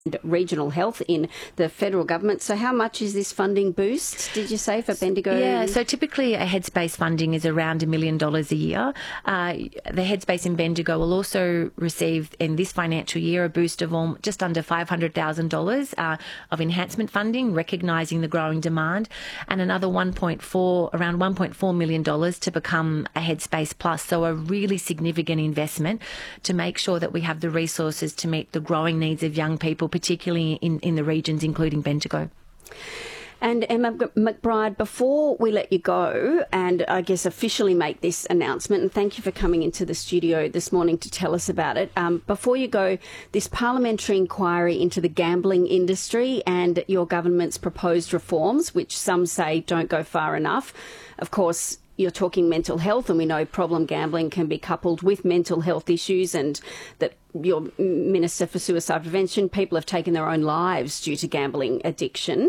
regional health in the federal government. So how much is this funding boost, did you say, for Bendigo? Yeah, so typically a Headspace funding is around $1 million a year. The Headspace in Bendigo will also receive in this financial year a boost of just under $500,000 of enhancement funding, recognising the growing demand, and another around $1.4 million to become a Headspace Plus. So a really significant investment to make sure that we have the resources to meet the growing needs of young people, particularly in the regions, including Bendigo. And Emma McBride, before we let you go and I guess officially make this announcement, and thank you for coming into the studio this morning to tell us about it, before you go, this parliamentary inquiry into the gambling industry and your government's proposed reforms, which some say don't go far enough. Of course, you're talking mental health, and we know problem gambling can be coupled with mental health issues, and that your Minister for Suicide Prevention, people have taken their own lives due to gambling addiction.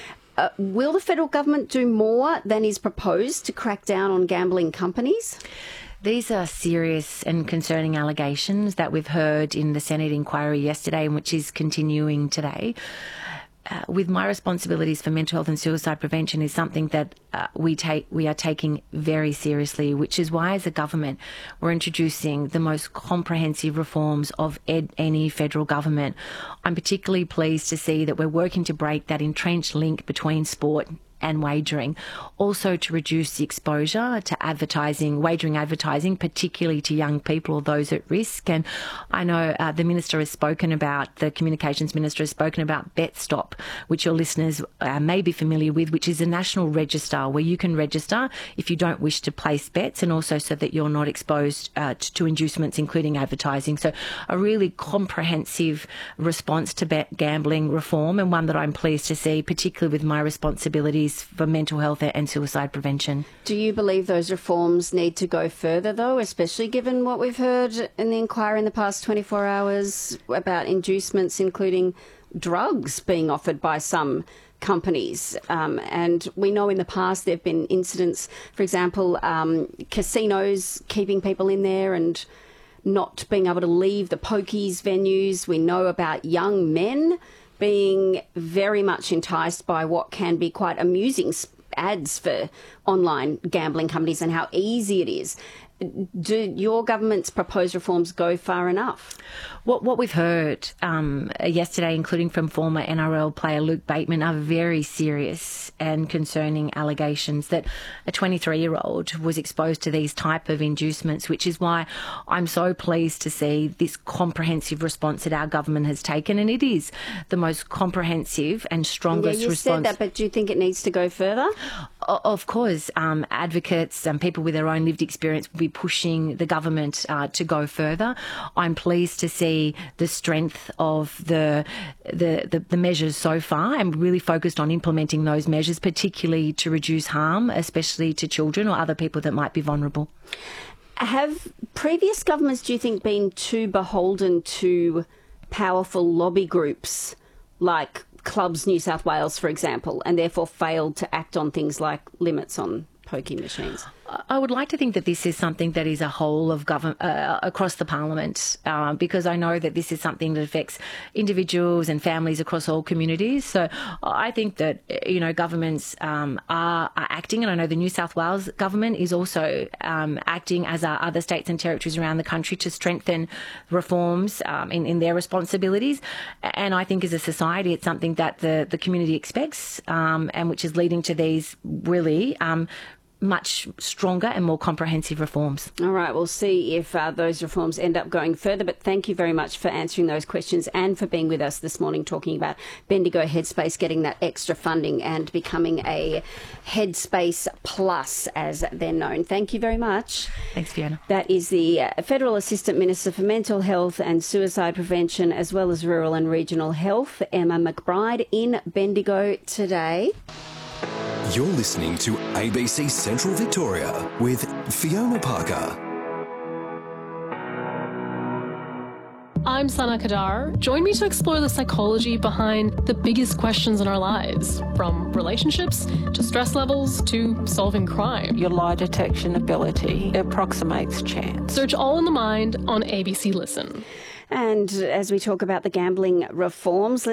Will the federal government do more than is proposed to crack down on gambling companies? These are serious and concerning allegations that we've heard in the Senate inquiry yesterday, and which is continuing today. With my responsibilities for mental health and suicide prevention is something that we are taking very seriously, which is why as a government we're introducing the most comprehensive reforms of any federal government. I'm particularly pleased to see that we're working to break that entrenched link between sport and wagering, also to reduce the exposure to wagering advertising, particularly to young people or those at risk. And I know the Communications Minister has spoken about BetStop, which your listeners may be familiar with, which is a national register where you can register if you don't wish to place bets, and also so that you're not exposed to inducements, including advertising. So a really comprehensive response to gambling reform, and one that I'm pleased to see, particularly with my responsibilities for mental health and suicide prevention. Do you believe those reforms need to go further, though, especially given what we've heard in the inquiry in the past 24 hours about inducements, including drugs being offered by some companies? And we know in the past there have been incidents, for example, casinos keeping people in there and not being able to leave the pokies venues. We know about young men being very much enticed by what can be quite amusing ads for online gambling companies and how easy it is. Do your government's proposed reforms go far enough? What we've heard yesterday, including from former NRL player Luke Bateman, are very serious and concerning allegations that a 23-year-old was exposed to these type of inducements, which is why I'm so pleased to see this comprehensive response that our government has taken. And it is the most comprehensive and strongest response. You said that, but do you think it needs to go further? Of course. Advocates and people with their own lived experience will be pushing the government to go further. I'm pleased to see the strength of the measures so far. I'm really focused on implementing those measures, particularly to reduce harm, especially to children or other people that might be vulnerable. Have previous governments, do you think, been too beholden to powerful lobby groups like Clubs New South Wales, for example, and therefore failed to act on things like limits on pokie machines? I would like to think that this is something that is a whole of government across the parliament, because I know that this is something that affects individuals and families across all communities. So I think that, governments are acting, and I know the New South Wales government is also acting, as are other states and territories around the country, to strengthen reforms in their responsibilities. And I think as a society, it's something that the community expects, and which is leading to these really much stronger and more comprehensive reforms. All right, we'll see if those reforms end up going further, but thank you very much for answering those questions and for being with us this morning talking about Bendigo Headspace getting that extra funding and becoming a Headspace Plus, as they're known. Thank you very much. Thanks, Fiona. That is the Federal Assistant Minister for Mental Health and Suicide Prevention, as well as Rural and Regional Health, Emma McBride, in Bendigo today. You're listening to ABC Central Victoria with Fiona Parker. I'm Sana Kadar. Join me to explore the psychology behind the biggest questions in our lives, from relationships to stress levels to solving crime. Your lie detection ability approximates chance. Search All in the Mind on ABC Listen. And as we talk about the gambling reforms,